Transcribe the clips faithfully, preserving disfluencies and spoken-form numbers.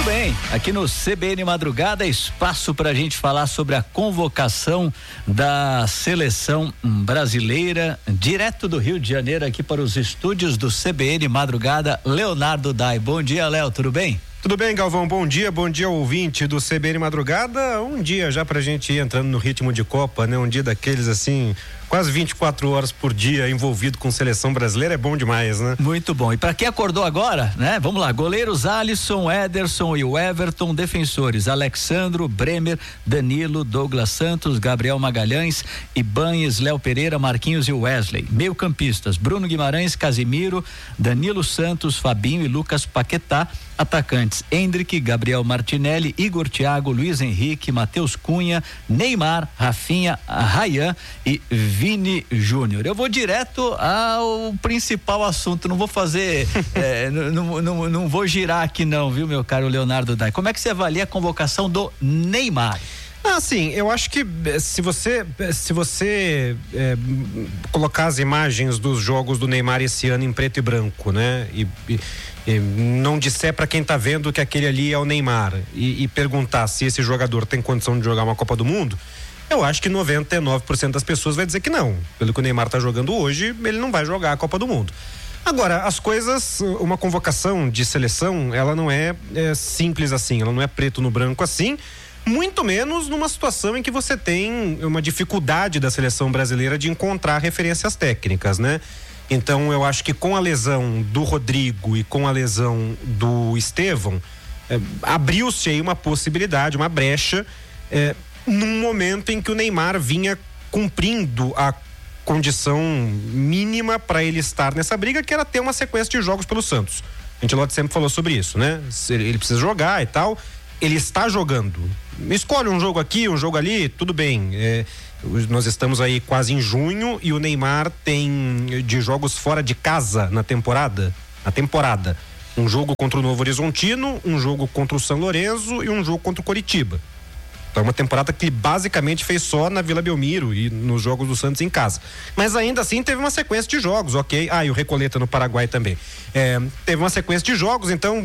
Muito bem, aqui no C B N Madrugada, espaço para a gente falar sobre a convocação da seleção brasileira, direto do Rio de Janeiro, aqui para os estúdios do C B N Madrugada, Leonardo Dai. Bom dia, Léo, tudo bem? Tudo bem, Galvão, bom dia, bom dia ao ouvinte do C B N Madrugada, um dia já pra gente ir entrando no ritmo de Copa, né? Um dia daqueles assim, quase vinte e quatro horas por dia envolvido com seleção brasileira, é bom demais, né? Muito bom, e pra quem acordou agora, né? Vamos lá, goleiros Alisson, Ederson e o Everton, defensores Alexandro, Bremer, Danilo, Douglas Santos, Gabriel Magalhães, Ibanez, Léo Pereira, Marquinhos e Wesley. Meio campistas, Bruno Guimarães, Casimiro, Danilo Santos, Fabinho e Lucas Paquetá. Atacantes, Hendrick, Gabriel Martinelli, Igor Thiago, Luiz Henrique, Matheus Cunha, Neymar, Rafinha, Rayhan e Vini Júnior. Eu vou direto ao principal assunto, não vou fazer, é, não, não, não vou girar aqui não, viu, meu caro Leonardo Dai? Como é que você avalia a convocação do Neymar? Ah, sim, eu acho que se você se você é, colocar as imagens dos jogos do Neymar esse ano em preto e branco, né? E, e, e não disser para quem tá vendo que aquele ali é o Neymar e, e perguntar se esse jogador tem condição de jogar uma Copa do Mundo, eu acho que noventa e nove por cento das pessoas vai dizer que não. Pelo que o Neymar tá jogando hoje, ele não vai jogar a Copa do Mundo. Agora, as coisas, uma convocação de seleção, ela não é, é simples assim, ela não é preto no branco assim. Muito menos numa situação em que você tem uma dificuldade da seleção brasileira de encontrar referências técnicas, né? Então eu acho que com a lesão do Rodrigo e com a lesão do Estevão, eh, abriu-se aí uma possibilidade, uma brecha, eh, num momento em que o Neymar vinha cumprindo a condição mínima para ele estar nessa briga, que era ter uma sequência de jogos pelo Santos. A Ancelotti sempre falou sobre isso, né? Ele precisa jogar e tal. Ele está jogando. Escolhe um jogo aqui, um jogo ali, tudo bem. É, nós estamos aí quase em junho e o Neymar tem de jogos fora de casa na temporada, na temporada. Um jogo contra o Novo Horizontino, um jogo contra o São Lourenço e um jogo contra o Coritiba. Então é uma temporada que ele basicamente fez só na Vila Belmiro e nos jogos do Santos em casa. Mas ainda assim teve uma sequência de jogos, ok? Ah, e o Recoleta no Paraguai também. É, teve uma sequência de jogos, então...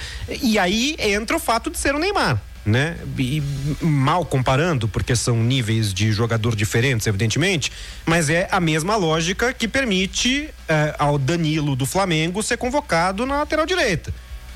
E aí entra o fato de ser o Neymar, né? E mal comparando, porque são níveis de jogador diferentes, evidentemente, mas é a mesma lógica que permite é, ao Danilo do Flamengo ser convocado na lateral direita.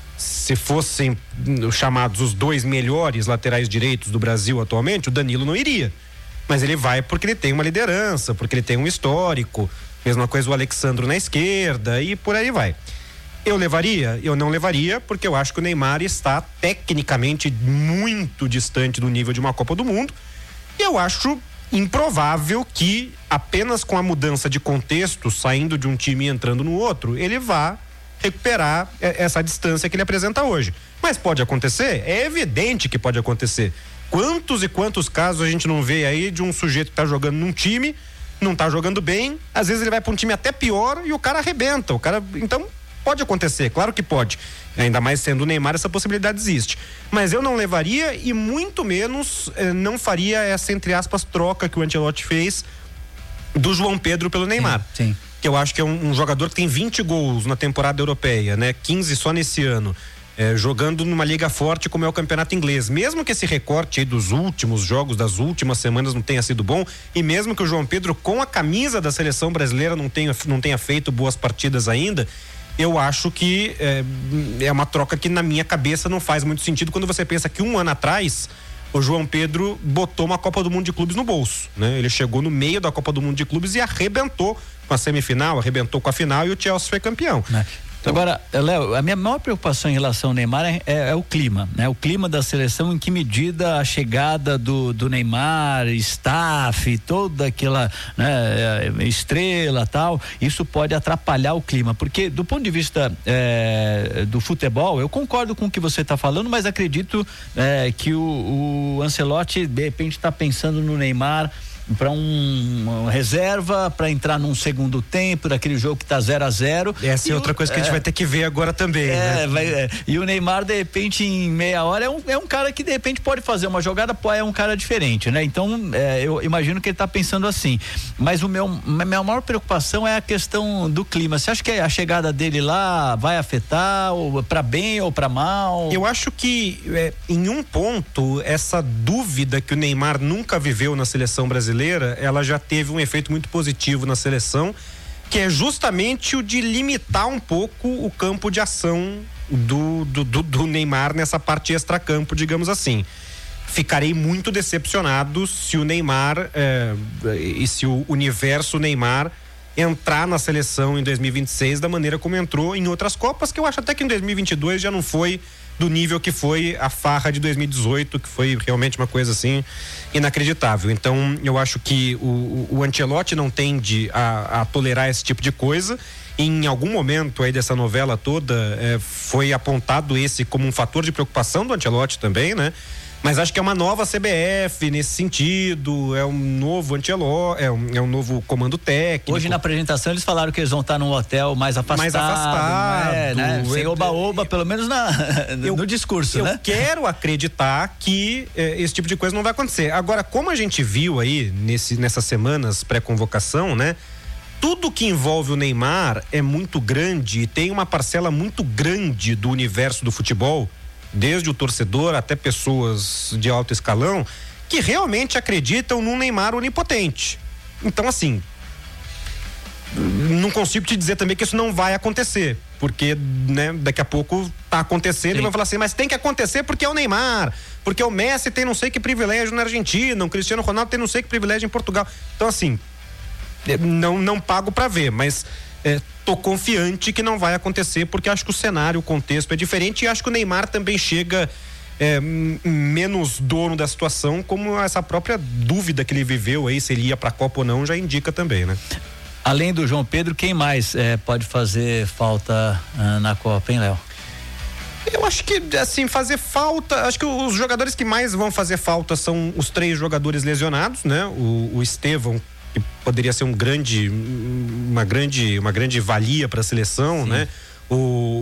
Se fossem chamados os dois melhores laterais direitos do Brasil atualmente, o Danilo não iria. Mas ele vai porque ele tem uma liderança, porque ele tem um histórico. Mesma coisa o Alexandro na esquerda e por aí vai. Eu levaria? Eu não levaria, porque eu acho que o Neymar está tecnicamente muito distante do nível de uma Copa do Mundo. E eu acho improvável que apenas com a mudança de contexto, saindo de um time e entrando no outro, ele vá recuperar essa distância que ele apresenta hoje. Mas pode acontecer? É evidente que pode acontecer. Quantos e quantos casos a gente não vê aí de um sujeito que tá jogando num time, não tá jogando bem, às vezes ele vai para um time até pior e o cara arrebenta, o cara, então pode acontecer, claro que pode, ainda mais sendo o Neymar, essa possibilidade existe, mas eu não levaria e muito menos eh, não faria essa, entre aspas, troca que o Ancelotti fez do João Pedro pelo Neymar. Sim, sim. Que eu acho que é um, um jogador que tem vinte gols na temporada europeia, né? quinze só nesse ano, é, jogando numa liga forte como é o campeonato inglês. Mesmo que esse recorte aí dos últimos jogos, das últimas semanas não tenha sido bom, e mesmo que o João Pedro com a camisa da seleção brasileira não tenha, não tenha feito boas partidas ainda, eu acho que é, é uma troca que na minha cabeça não faz muito sentido quando você pensa que um ano atrás o João Pedro botou uma Copa do Mundo de Clubes no bolso, né? Ele chegou no meio da Copa do Mundo de Clubes e arrebentou com a semifinal, arrebentou com a final e o Chelsea foi campeão. É. Então, agora, Léo, a minha maior preocupação em relação ao Neymar é, é, é o clima, né? O clima da seleção, em que medida a chegada do, do Neymar, staff, toda aquela, né, estrela, tal, isso pode atrapalhar o clima, porque do ponto de vista é, do futebol, eu concordo com o que você está falando, mas acredito é, que o, o Ancelotti de repente está pensando no Neymar para um, um reserva, para entrar num segundo tempo, daquele jogo que tá zero a zero. Essa é outra o, coisa que é, a gente vai ter que ver agora também, é, né? Vai, é. E o Neymar, de repente, em meia hora, é um, é um cara que de repente pode fazer uma jogada, é um cara diferente, né? Então, é, eu imagino que ele tá pensando assim. Mas o meu, minha maior preocupação é a questão do clima. Você acha que a chegada dele lá vai afetar, ou para bem ou para mal? Eu acho que é, em um ponto, essa dúvida que o Neymar nunca viveu na seleção brasileira, ela já teve um efeito muito positivo na seleção, que é justamente o de limitar um pouco o campo de ação do, do, do, do Neymar nessa parte extracampo, digamos assim. Ficarei muito decepcionado se o Neymar é, e se o universo Neymar entrar na seleção em dois mil e vinte e seis da maneira como entrou em outras Copas, que eu acho até que em dois mil e vinte e dois já não foi do nível que foi a farra de dois mil e dezoito, que foi realmente uma coisa assim inacreditável. Então eu acho que o, o Ancelotti não tende a, a tolerar esse tipo de coisa. Em algum momento aí dessa novela toda é, foi apontado esse como um fator de preocupação do Ancelotti também, né? Mas acho que é uma nova C B F nesse sentido, é um novo Ancelotti, é um, é um novo comando técnico. Hoje na apresentação eles falaram que eles vão estar num hotel mais afastado. Mais afastado. É, né? Sem oba-oba, pelo menos na, eu, no discurso, eu né? Eu quero acreditar que é, esse tipo de coisa não vai acontecer. Agora, como a gente viu aí nesse, nessas semanas pré-convocação, né? Tudo que envolve o Neymar é muito grande e tem uma parcela muito grande do universo do futebol, desde o torcedor até pessoas de alto escalão, que realmente acreditam num Neymar onipotente. Então, assim, não consigo te dizer também que isso não vai acontecer, porque, né, daqui a pouco tá acontecendo. Sim. E vai falar assim, mas tem que acontecer porque é o Neymar, porque o Messi tem não sei que privilégio na Argentina, o Cristiano Ronaldo tem não sei que privilégio em Portugal. Então, assim, não, não pago pra ver, mas É, tô confiante que não vai acontecer, porque acho que o cenário, o contexto é diferente, e acho que o Neymar também chega é, menos dono da situação, como essa própria dúvida que ele viveu aí, se ele ia pra Copa ou não, já indica também, né? Além do João Pedro, quem mais é, pode fazer falta ah, na Copa, hein, Léo? Eu acho que, assim, fazer falta, acho que os jogadores que mais vão fazer falta são os três jogadores lesionados, né? O, o Estevão, que poderia ser um grande, uma grande, uma grande valia para a seleção, Sim. né? O,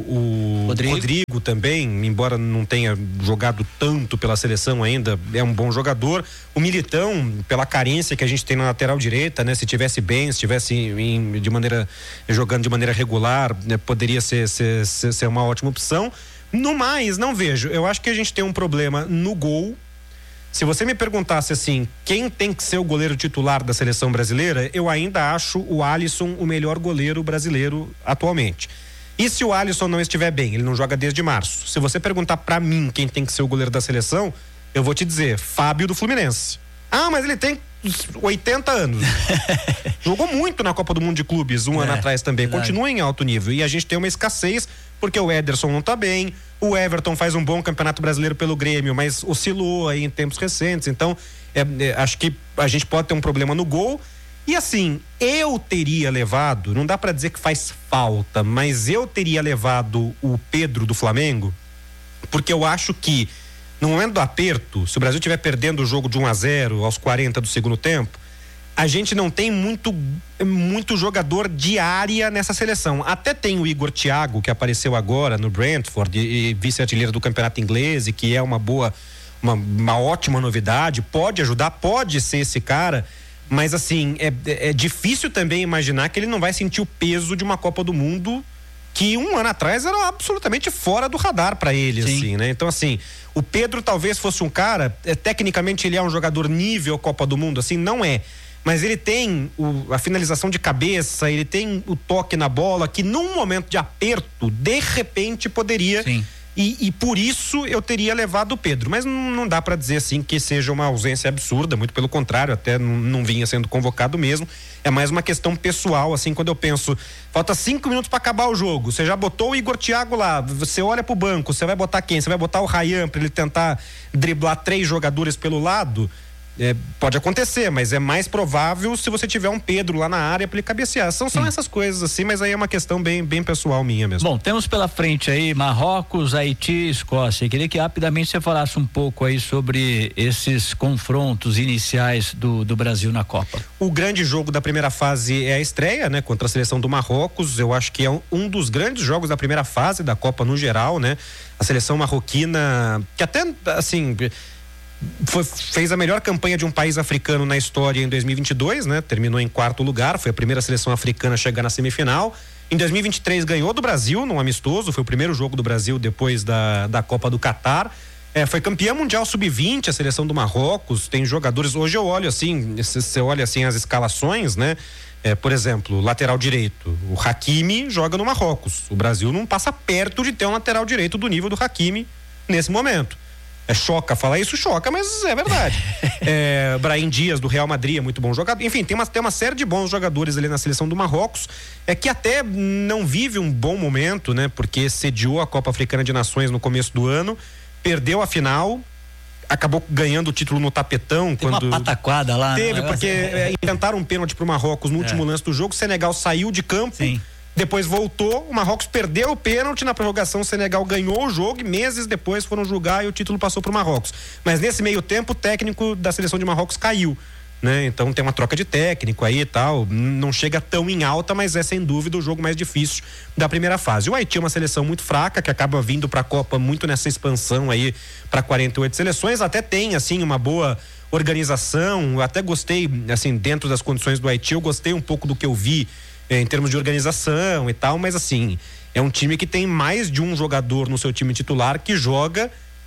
o Rodrigo. Rodrigo também, embora não tenha jogado tanto pela seleção ainda, é um bom jogador. O Militão, pela carência que a gente tem na lateral direita, né? Se tivesse bem, se tivesse em, de maneira, jogando de maneira regular, né? Poderia ser, ser, ser, ser uma ótima opção. No mais, não vejo. Eu acho que a gente tem um problema no gol. Se você me perguntasse assim, quem tem que ser o goleiro titular da seleção brasileira, eu ainda acho o Alisson o melhor goleiro brasileiro atualmente. E se o Alisson não estiver bem, ele não joga desde março. Se você perguntar pra mim quem tem que ser o goleiro da seleção, eu vou te dizer, Fábio do Fluminense. Ah, mas ele tem oitenta anos. Jogou muito na Copa do Mundo de Clubes um é, ano atrás também. Verdade. Continua em alto nível. E a gente tem uma escassez, porque o Ederson não tá bem, o Everton faz um bom campeonato brasileiro pelo Grêmio, mas oscilou aí em tempos recentes. Então, é, é, acho que a gente pode ter um problema no gol. E assim, eu teria levado, não dá pra dizer que faz falta, mas eu teria levado o Pedro do Flamengo, porque eu acho que no momento do aperto, se o Brasil estiver perdendo o jogo de um a zero aos quarenta do segundo tempo, a gente não tem muito, muito jogador de área nessa seleção. Até tem o Igor Thiago, que apareceu agora no Brentford e, e vice-artilheiro do campeonato inglês, e que é uma boa, uma, uma ótima novidade, pode ajudar, pode ser esse cara, mas assim, é, é difícil também imaginar que ele não vai sentir o peso de uma Copa do Mundo que um ano atrás era absolutamente fora do radar para ele, Sim. assim, né? Então, assim, o Pedro talvez fosse um cara, é, tecnicamente ele é um jogador nível Copa do Mundo, assim, não é, mas ele tem o, a finalização de cabeça, ele tem o toque na bola, que num momento de aperto, de repente poderia... Sim. E, e por isso eu teria levado o Pedro, mas não, não dá para dizer assim que seja uma ausência absurda, muito pelo contrário, até não, não vinha sendo convocado mesmo, é mais uma questão pessoal, assim, quando eu penso, falta cinco minutos para acabar o jogo, você já botou o Igor Thiago lá, você olha pro banco, você vai botar quem? Você vai botar o Ryan para ele tentar driblar três jogadores pelo lado? É, pode acontecer, mas é mais provável se você tiver um Pedro lá na área para ele cabecear. São, são essas coisas assim, mas aí é uma questão bem, bem pessoal minha mesmo. Bom, temos pela frente aí Marrocos, Haiti, Escócia. Eu queria que rapidamente você falasse um pouco aí sobre esses confrontos iniciais do, do Brasil na Copa. O grande jogo da primeira fase é a estreia, né? Contra a seleção do Marrocos. Eu acho que é um, um dos grandes jogos da primeira fase da Copa no geral, né? A seleção marroquina, que até, assim... Foi, fez a melhor campanha de um país africano na história em dois mil e vinte e dois, né? Terminou em quarto lugar, foi a primeira seleção africana a chegar na semifinal. Em dois mil e vinte e três ganhou do Brasil num amistoso, foi o primeiro jogo do Brasil depois da, da Copa do Catar. É, foi campeã mundial sub vinte, a seleção do Marrocos, tem jogadores, hoje eu olho assim, você olha assim as escalações, né? É, por exemplo, lateral direito, o Hakimi joga no Marrocos. O Brasil não passa perto de ter um lateral direito do nível do Hakimi nesse momento. É, choca falar isso, choca, mas é verdade. é, Brahim Dias do Real Madrid é muito bom jogador. Enfim, tem uma, tem uma série de bons jogadores ali na seleção do Marrocos, é que até não vive um bom momento, né? Porque sediou a Copa Africana de Nações no começo do ano, perdeu a final, acabou ganhando o título no tapetão. Tem quando uma pataquada lá. Teve, porque é, inventaram um pênalti pro Marrocos no último é. lance do jogo, o Senegal saiu de campo. Sim. Depois voltou, o Marrocos perdeu o pênalti, na prorrogação o Senegal ganhou o jogo e meses depois foram julgar e o título passou para o Marrocos. Mas nesse meio tempo o técnico da seleção de Marrocos caiu, né? Então tem uma troca de técnico aí e tal, não chega tão em alta, mas é sem dúvida o jogo mais difícil da primeira fase. O Haiti é uma seleção muito fraca, que acaba vindo para a Copa muito nessa expansão aí para quarenta e oito seleções, até tem assim uma boa organização, eu até gostei, assim, dentro das condições do Haiti, eu gostei um pouco do que eu vi em termos de organização e tal, mas assim, é um time que tem mais de um jogador no seu time titular que joga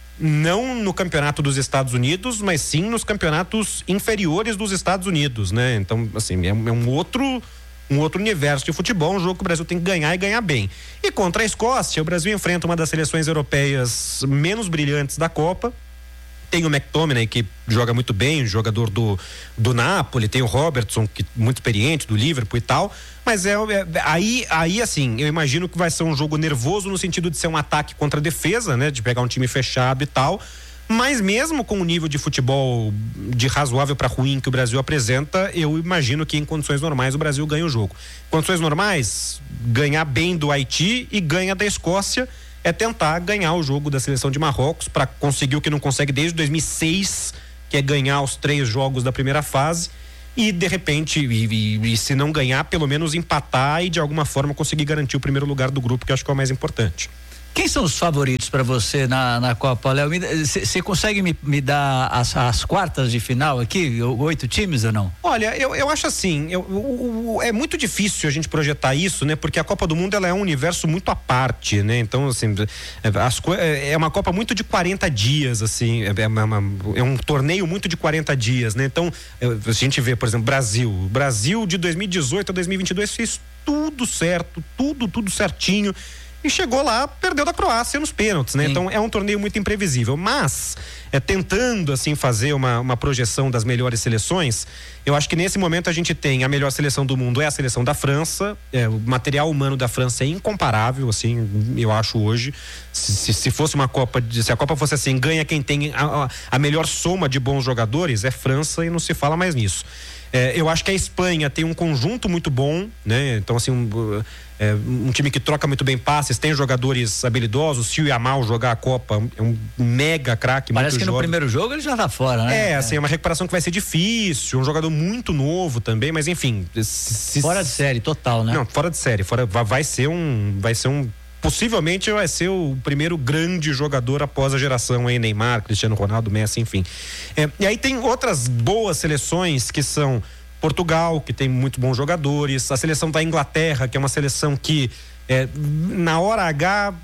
não no campeonato dos Estados Unidos, mas sim nos campeonatos inferiores dos Estados Unidos, né? Então, assim, é um, é um outro um outro universo de futebol, um jogo que o Brasil tem que ganhar e ganhar bem. E contra a Escócia, o Brasil enfrenta uma das seleções europeias menos brilhantes da Copa. Tem o McTominay, que joga muito bem, jogador do, do Napoli, tem o Robertson, que muito experiente, do Liverpool e tal, mas é, é aí, aí assim, eu imagino que vai ser um jogo nervoso no sentido de ser um ataque contra a defesa, né, de pegar um time fechado e tal, mas mesmo com o nível de futebol de razoável para ruim que o Brasil apresenta, eu imagino que em condições normais o Brasil ganha o jogo. Condições normais, ganhar bem do Haiti e ganha da Escócia, é tentar ganhar o jogo da seleção de Marrocos para conseguir o que não consegue desde dois mil e seis, que é ganhar os três jogos da primeira fase e de repente, e, e, e se não ganhar, pelo menos empatar e de alguma forma conseguir garantir o primeiro lugar do grupo, que eu acho que é o mais importante. Quem são os favoritos para você na, na Copa, Léo? Você consegue me, me dar as, as quartas de final aqui? Oito times ou não? Olha, eu, eu acho assim, eu, eu, eu, é muito difícil a gente projetar isso, né? Porque a Copa do Mundo ela é um universo muito à parte, né? Então, assim, as, é uma Copa muito de quarenta dias, assim, é, uma, é um torneio muito de quarenta dias, né? Então, a gente vê, por exemplo, Brasil. Brasil de dois mil e dezoito a dois mil e vinte e dois fez tudo certo, tudo, tudo certinho. E chegou lá, perdeu da Croácia nos pênaltis, né? Sim. Então é um torneio muito imprevisível, mas é, tentando assim fazer uma, uma projeção das melhores seleções, eu acho que nesse momento a gente tem a melhor seleção do mundo é a seleção da França, é, o material humano da França é incomparável, assim, eu acho hoje, se, se fosse uma Copa, se a Copa fosse assim, ganha quem tem a, a melhor soma de bons jogadores, é França e não se fala mais nisso. É, eu acho que a Espanha tem um conjunto muito bom, né? Então, assim, um, é, um time que troca muito bem passes, tem jogadores habilidosos. Se o Yamal jogar a Copa, é um mega craque. Parece que jovem. No primeiro jogo ele já tá fora, né? É, assim, é uma recuperação que vai ser difícil, um jogador muito novo também, mas enfim. Se, fora de série, total, né? Não, fora de série, fora, vai ser um, vai ser um possivelmente vai ser o primeiro grande jogador após a geração aí, Neymar, Cristiano Ronaldo, Messi, enfim. É, e aí tem outras boas seleções que são Portugal, que tem muito bons jogadores, a seleção da Inglaterra, que é uma seleção que é, na hora H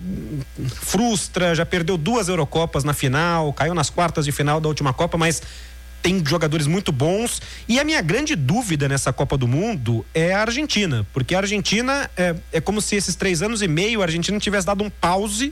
frustra, já perdeu duas Eurocopas na final, caiu nas quartas de final da última Copa, mas tem jogadores muito bons. E a minha grande dúvida nessa Copa do Mundo é a Argentina, porque a Argentina é, é como se esses três anos e meio a Argentina tivesse dado um pause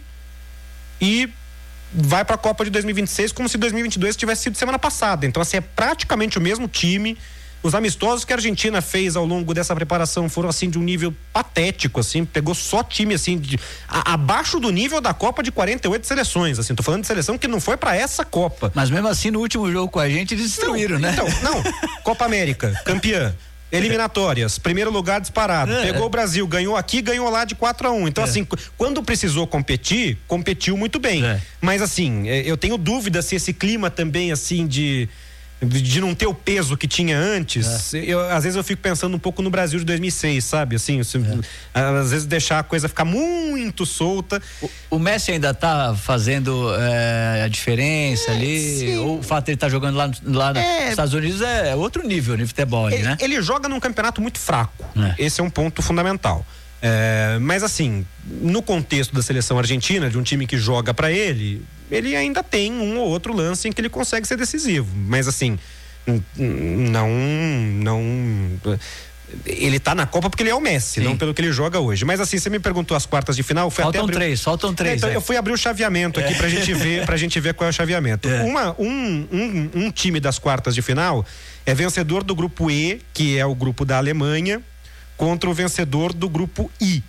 e vai para a Copa de dois mil e vinte e seis como se dois mil e vinte e dois tivesse sido semana passada. Então, assim, é praticamente o mesmo time, Os amistosos que a Argentina fez ao longo dessa preparação foram assim de um nível patético, assim, pegou só time assim de, a, abaixo do nível da Copa de quarenta e oito seleções, assim, tô falando de seleção que não foi para essa Copa. Mas mesmo assim no último jogo com a gente eles destruíram, não, né? Então, não, Copa América, campeã. Eliminatórias, primeiro lugar disparado, é. Pegou o Brasil, ganhou aqui, ganhou lá de quatro a um. Então, é. assim, quando precisou competir, competiu muito bem. É. Mas, assim, eu tenho dúvida se esse clima também, assim, de, de não ter o peso que tinha antes. É. Eu, às vezes eu fico pensando um pouco no Brasil de dois mil e seis, sabe? Assim, é. às vezes deixar a coisa ficar muito solta. O, o Messi ainda tá fazendo é, a diferença é, ali? Sim. Ou o fato de ele estar tá jogando lá, lá é. nos Estados Unidos é outro nível de futebol ali, ele, né? Ele joga num campeonato muito fraco. É. Esse é um ponto fundamental. É, mas assim, no contexto da seleção argentina, de um time que joga pra ele, ele ainda tem um ou outro lance em que ele consegue ser decisivo. Mas assim, não, não, ele tá na Copa porque ele é o Messi, Sim. não pelo que ele joga hoje. Mas assim, você me perguntou as quartas de final. Foi faltam até abrir... três, faltam três. Então, é. eu fui abrir o chaveamento aqui é. pra gente ver, pra gente ver qual é o chaveamento. É. Uma, um, um, um time das quartas de final é vencedor do grupo E, que é o grupo da Alemanha, contra o vencedor do grupo I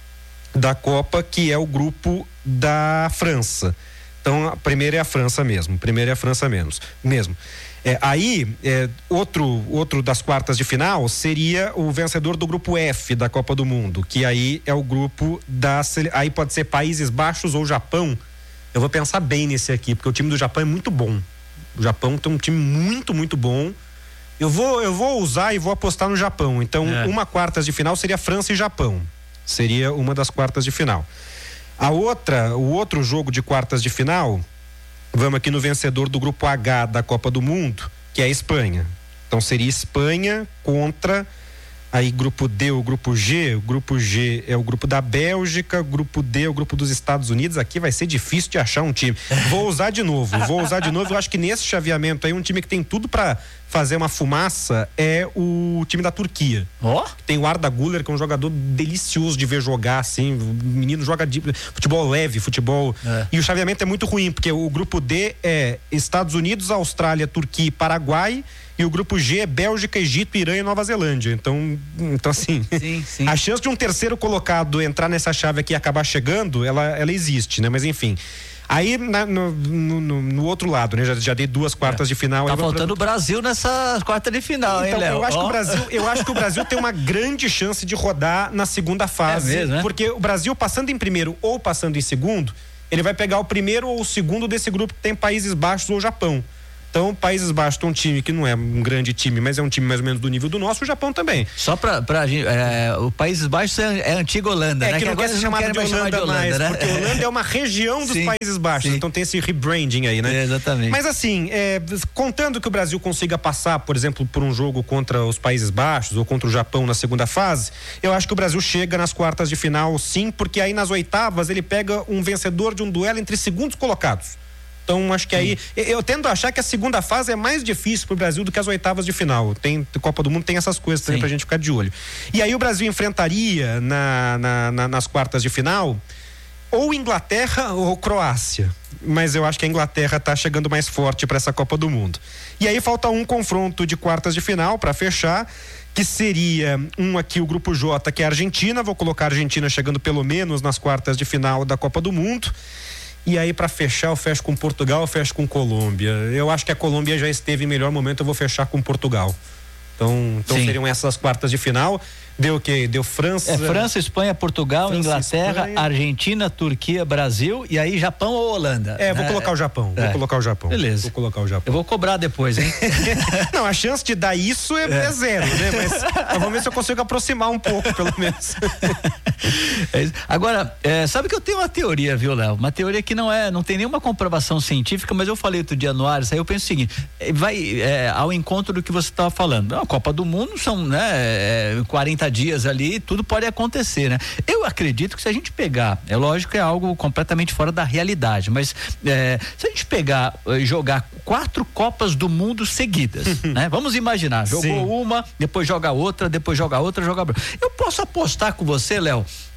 da Copa, que é o grupo da França. Então, a primeira é a França mesmo. Primeira é a França menos, mesmo. É, aí, é, outro, outro das quartas de final seria o vencedor do grupo F da Copa do Mundo, que aí é o grupo da... Aí pode ser Países Baixos ou Japão. Eu vou pensar bem nesse aqui, porque o time do Japão é muito bom. O Japão tem um time muito, muito bom. Eu vou, eu vou usar e vou apostar no Japão. Então, é. uma quartas de final seria França e Japão. Seria uma das quartas de final. A outra, o outro jogo de quartas de final, vamos aqui no vencedor do grupo H da Copa do Mundo, que é a Espanha. Então, seria Espanha contra... Aí, grupo D, o grupo G. O grupo G é o grupo da Bélgica. O grupo D é o grupo dos Estados Unidos. Aqui vai ser difícil de achar um time. Vou usar de novo, vou usar de novo. Eu acho que nesse chaveamento aí, um time que tem tudo pra fazer uma fumaça é o time da Turquia. Ó? Oh? Tem o Arda Güler, que é um jogador delicioso de ver jogar, assim. O menino joga de futebol leve, futebol. É. E o chaveamento é muito ruim, porque o grupo D é Estados Unidos, Austrália, Turquia e Paraguai. E o grupo G é Bélgica, Egito, Irã e Nova Zelândia. Então, então assim, sim, sim. a chance de um terceiro colocado entrar nessa chave aqui e acabar chegando, ela, ela existe, né? Mas enfim. Aí na, no, no, no outro lado, né? Já, já dei duas quartas é. de final. Tá faltando pra... o Brasil nessa quarta de final, então, hein, Léo? Eu acho, oh. que o Brasil, eu acho que o Brasil tem uma grande chance de rodar na segunda fase. É mesmo, né? Porque o Brasil passando em primeiro ou passando em segundo, ele vai pegar o primeiro ou o segundo desse grupo que tem Países Baixos ou Japão. Então, Países Baixos tem um time que não é um grande time, mas é um time mais ou menos do nível do nosso, o Japão também. Só pra, pra é, o Países Baixos é, é a antiga Holanda, é, né? que, que não quer ser chamado de Holanda, de Holanda mais, né? Porque Holanda é uma região dos sim, Países Baixos, sim. Então tem esse rebranding aí, né? É, exatamente. Mas assim, é, contando que o Brasil consiga passar, por exemplo, por um jogo contra os Países Baixos ou contra o Japão na segunda fase, eu acho que o Brasil chega nas quartas de final, sim, porque aí nas oitavas ele pega um vencedor de um duelo entre segundos colocados. Então, acho que aí, eu tendo a achar que a segunda fase é mais difícil pro Brasil do que as oitavas de final. Tem, Copa do Mundo tem essas coisas também Sim. pra gente ficar de olho. E aí o Brasil enfrentaria na, na, na, nas quartas de final ou Inglaterra ou Croácia. Mas eu acho que a Inglaterra tá chegando mais forte para essa Copa do Mundo. E aí falta um confronto de quartas de final para fechar, que seria um aqui, o grupo J, que é a Argentina. Vou colocar a Argentina chegando pelo menos nas quartas de final da Copa do Mundo. E aí, para fechar, eu fecho com Portugal, eu fecho com Colômbia. Eu acho que a Colômbia já esteve em melhor momento, eu vou fechar com Portugal. Então, então seriam essas quartas de final. Deu o quê? Deu França. É França, Espanha, Portugal, França, Inglaterra, Espanha. Argentina, Turquia, Brasil e aí Japão ou Holanda. É, vou né? colocar o Japão. É. Vou colocar o Japão. Beleza. Vou colocar o Japão. Eu vou cobrar depois, hein? Não, a chance de dar isso é, é. é zero, né? Mas, mas vamos ver se eu consigo aproximar um pouco, pelo menos. É Agora, é, sabe que eu tenho uma teoria, viu, Léo? Uma teoria que não é, não tem nenhuma comprovação científica, mas eu falei outro dia no ar, aí eu penso o seguinte, vai é, ao encontro do que você estava falando. A Copa do Mundo são, né, quarenta dias ali, tudo pode acontecer, né? Eu acredito que se a gente pegar, é lógico que é algo completamente fora da realidade, mas é, se a gente pegar e jogar quatro Copas do Mundo seguidas, né? Vamos imaginar, jogou Sim. uma, depois joga outra, depois joga outra, joga outra. Eu posso apostar com você, Léo,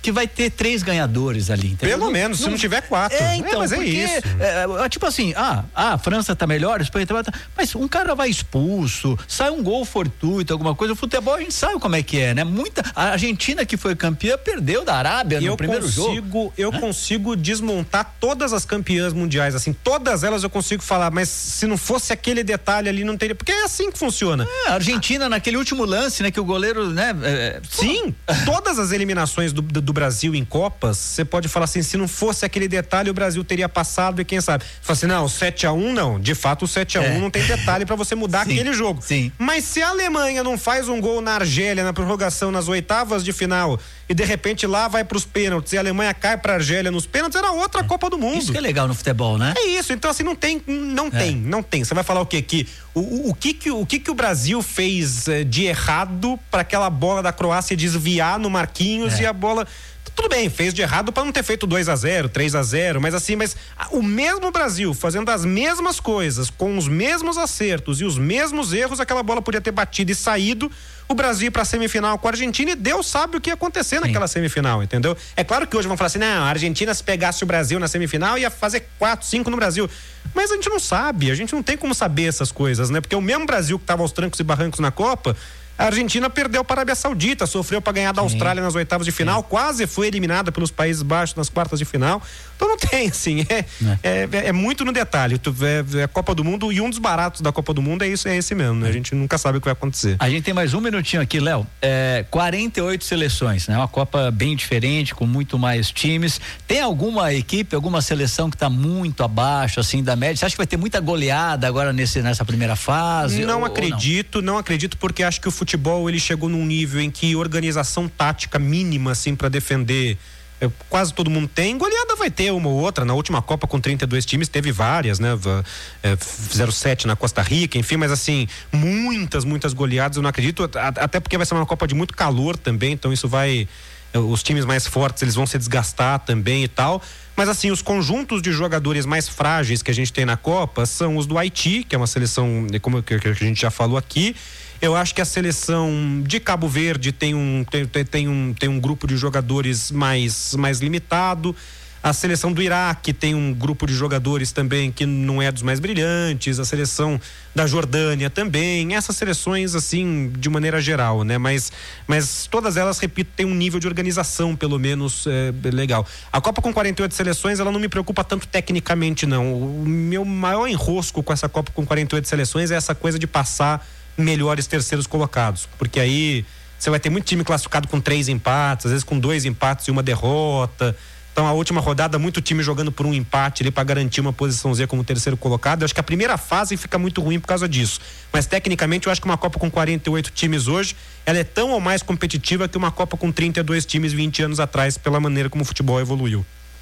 que vai ter três ganhadores ali. Entendeu? Pelo menos, não, se não tiver quatro. É, então, é, mas porque, é isso. É, tipo assim, ah, a França tá melhor, a Espanha tá, mas um cara vai expulso, sai um gol fortuito, alguma coisa, o futebol a gente sabe como é que é, né? Muita, a Argentina que foi campeã perdeu da Arábia no eu primeiro consigo, jogo. Eu Hã? consigo desmontar todas as campeãs mundiais, assim, todas elas eu consigo falar, mas se não fosse aquele detalhe ali, não teria, porque é assim que funciona. É, a Argentina, naquele último lance, né, que o goleiro, né? É, Sim, todas as eliminações do, do, do Brasil em Copas, você pode falar assim, se não fosse aquele detalhe, o Brasil teria passado e quem sabe. Fala assim, não, o sete a um não, de fato o sete a um é. não tem detalhe pra você mudar sim, aquele jogo. Sim. Mas se a Alemanha não faz um gol na Argélia, na prorrogação, nas oitavas de final, e de repente lá vai pros pênaltis e a Alemanha cai pra Argélia nos pênaltis, era outra é. Copa do Mundo. Isso que é legal no futebol, né? É isso, então assim, não tem, não é. tem, não tem. Você vai falar o quê? Que o, o, o que que o que que o Brasil fez eh, de errado para aquela bola da Croácia desviar no Marquinhos é. e a bola... Tudo bem, fez de errado para não ter feito dois a zero, três a zero, mas assim, mas o mesmo Brasil fazendo as mesmas coisas, com os mesmos acertos e os mesmos erros, aquela bola podia ter batido e saído, o Brasil para a semifinal com a Argentina, e Deus sabe o que ia acontecer Sim. naquela semifinal, entendeu? É claro que hoje vão falar assim, não, a Argentina se pegasse o Brasil na semifinal ia fazer quatro, cinco no Brasil, mas a gente não sabe, a gente não tem como saber essas coisas, né? Porque o mesmo Brasil que estava aos trancos e barrancos na Copa, a Argentina perdeu para a Arábia Saudita, sofreu para ganhar da Sim. Austrália nas oitavas de final, Sim. quase foi eliminada pelos Países Baixos nas quartas de final. Então não tem, assim, é, é. É, é muito no detalhe. É, é a Copa do Mundo, e um dos baratos da Copa do Mundo é isso, é esse mesmo, né? A gente nunca sabe o que vai acontecer. A gente tem mais um minutinho aqui, Léo. É, quarenta e oito seleções, né? Uma Copa bem diferente, com muito mais times. Tem alguma equipe, alguma seleção que está muito abaixo, assim, da média? Você acha que vai ter muita goleada agora nesse, nessa primeira fase? Não ou, acredito, ou não? não acredito, porque acho que o futebol ele chegou num nível em que organização tática mínima, assim, para defender, é, quase todo mundo tem. Goleada vai ter uma ou outra. Na última Copa com trinta e dois times teve várias, né? É, fizeram sete na Costa Rica, enfim, mas assim, muitas, muitas goleadas eu não acredito, até porque vai ser uma Copa de muito calor também, então isso vai, os times mais fortes eles vão se desgastar também e tal. Mas assim, os conjuntos de jogadores mais frágeis que a gente tem na Copa são os do Haiti, que é uma seleção, como que a gente já falou aqui. Eu acho que a seleção de Cabo Verde tem um, tem, tem um, tem um grupo de jogadores mais, mais limitado. A seleção do Iraque tem um grupo de jogadores também que não é dos mais brilhantes. A seleção da Jordânia também. Essas seleções, assim, de maneira geral, né? Mas, mas todas elas, repito, têm um nível de organização, pelo menos, é, legal. A Copa com quarenta e oito seleções, ela não me preocupa tanto tecnicamente, não. O meu maior enrosco com essa Copa com quarenta e oito seleções é essa coisa de passar melhores terceiros colocados, porque aí você vai ter muito time classificado com três empates, às vezes com dois empates e uma derrota. Então a última rodada, muito time jogando por um empate ali para garantir uma posição Z como terceiro colocado. Eu acho que a primeira fase fica muito ruim por causa disso, mas tecnicamente eu acho que uma Copa com quarenta e oito times hoje, ela é tão ou mais competitiva que uma Copa com trinta e dois times vinte anos atrás, pela maneira como o futebol evoluiu.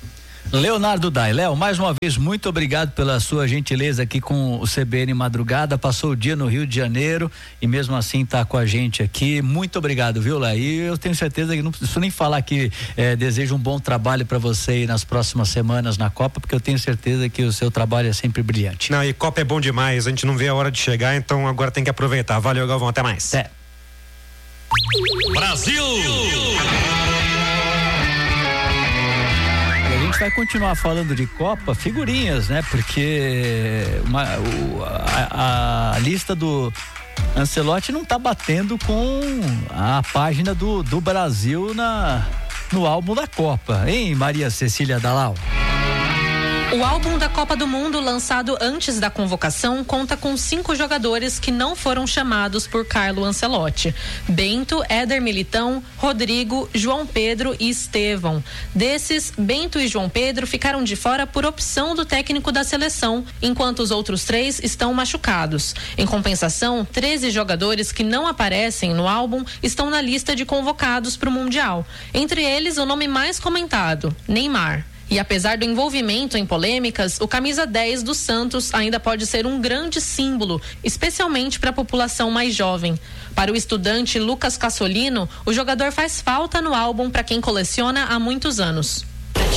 Leonardo Dai. Léo, mais uma vez, muito obrigado pela sua gentileza aqui com o C B N Madrugada. Passou o dia no Rio de Janeiro e mesmo assim tá com a gente aqui. Muito obrigado, viu, Léo? E eu tenho certeza que não preciso nem falar que eh, desejo um bom trabalho para você aí nas próximas semanas na Copa, porque eu tenho certeza que o seu trabalho é sempre brilhante. Não, e Copa é bom demais, a gente não vê a hora de chegar, então agora tem que aproveitar. Valeu, Galvão, até mais. Até. Brasil! A gente vai continuar falando de Copa, figurinhas, né? Porque uma, o, a, a lista do Ancelotti não tá batendo com a página do, do Brasil na, no álbum da Copa, hein, Maria Cecília Dalal? O álbum da Copa do Mundo, lançado antes da convocação, conta com cinco jogadores que não foram chamados por Carlo Ancelotti: Bento, Éder Militão, Rodrigo, João Pedro e Estevão. Desses, Bento e João Pedro ficaram de fora por opção do técnico da seleção, enquanto os outros três estão machucados. Em compensação, treze jogadores que não aparecem no álbum estão na lista de convocados para o Mundial. Entre eles, o nome mais comentado, Neymar. E apesar do envolvimento em polêmicas, o camisa dez do Santos ainda pode ser um grande símbolo, especialmente para a população mais jovem. Para o estudante Lucas Cassolino, o jogador faz falta no álbum para quem coleciona há muitos anos.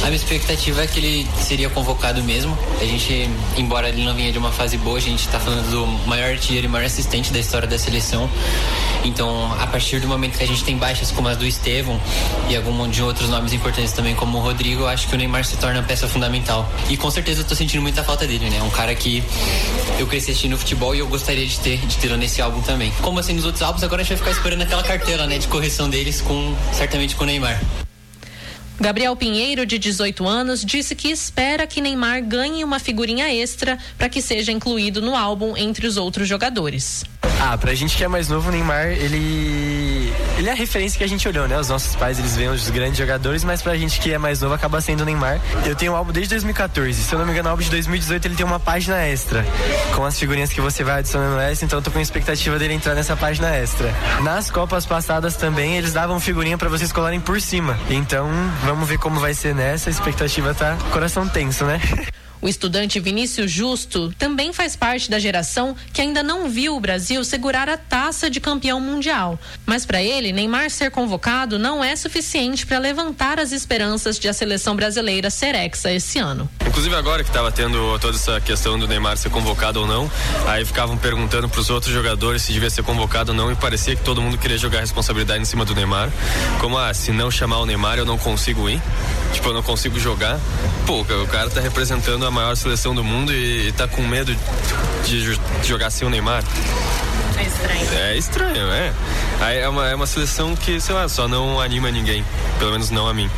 A minha expectativa é que ele seria convocado mesmo. A gente, embora ele não vinha de uma fase boa, a gente tá falando do maior artilheiro e maior assistente da história da seleção. Então, a partir do momento que a gente tem baixas como as do Estevão e algum de outros nomes importantes também, como o Rodrigo, eu acho que o Neymar se torna peça fundamental. E com certeza eu tô sentindo muita falta dele, né? Um cara que eu cresci assistindo futebol e eu gostaria de ter, de tê-lo nesse álbum também. Como assim nos outros álbuns, agora a gente vai ficar esperando aquela cartela, né, de correção deles, com certamente com o Neymar. Gabriel Pinheiro, de dezoito anos, disse que espera que Neymar ganhe uma figurinha extra para que seja incluído no álbum entre os outros jogadores. Ah, pra gente que é mais novo, o Neymar, ele ele é a referência que a gente olhou, né? Os nossos pais, eles veem os grandes jogadores, mas pra gente que é mais novo, acaba sendo o Neymar. Eu tenho o álbum desde dois mil e quatorze, se eu não me engano, o álbum de dois mil e dezoito, ele tem uma página extra, com as figurinhas que você vai adicionando extra, então eu tô com a expectativa dele entrar nessa página extra. Nas Copas passadas também, eles davam figurinha pra vocês colarem por cima, então vamos ver como vai ser nessa, a expectativa tá coração tenso, né? O estudante Vinícius Justo também faz parte da geração que ainda não viu o Brasil segurar a taça de campeão mundial. Mas para ele, Neymar ser convocado não é suficiente para levantar as esperanças de a seleção brasileira ser hexa esse ano. Inclusive agora que estava tendo toda essa questão do Neymar ser convocado ou não, aí ficavam perguntando para os outros jogadores se devia ser convocado ou não, e parecia que todo mundo queria jogar a responsabilidade em cima do Neymar. Como, ah, se não chamar o Neymar eu não consigo ir, tipo, eu não consigo jogar. Pô, o cara tá representando a maior seleção do mundo e, e tá com medo de, de jogar sem o Neymar. É estranho. É estranho, é. Aí é uma, é uma seleção que, sei lá, só não anima ninguém, pelo menos não a mim.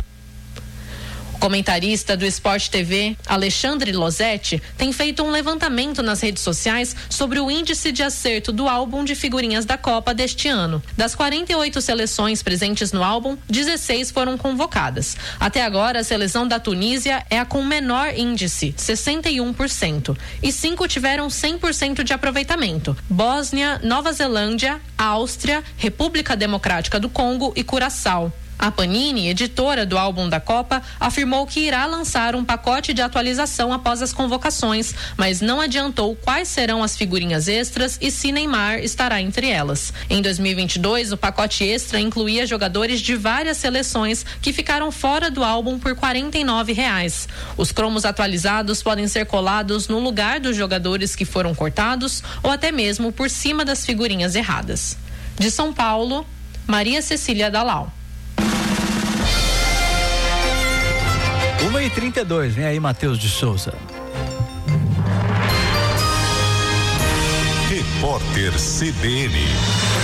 Comentarista do Sport T V, Alexandre Losetti, tem feito um levantamento nas redes sociais sobre o índice de acerto do álbum de figurinhas da Copa deste ano. Das quarenta e oito seleções presentes no álbum, dezesseis foram convocadas. Até agora, a seleção da Tunísia é a com menor índice, sessenta e um por cento, e cinco tiveram cem por cento de aproveitamento: Bósnia, Nova Zelândia, Áustria, República Democrática do Congo e Curaçao. A Panini, editora do álbum da Copa, afirmou que irá lançar um pacote de atualização após as convocações, mas não adiantou quais serão as figurinhas extras e se Neymar estará entre elas. Em dois mil e vinte e dois, o pacote extra incluía jogadores de várias seleções que ficaram fora do álbum por quarenta e nove reais. Os cromos atualizados podem ser colados no lugar dos jogadores que foram cortados ou até mesmo por cima das figurinhas erradas. De São Paulo, Maria Cecília Dalal. uma e trinta e dois, vem aí Matheus de Souza. Repórter C B N.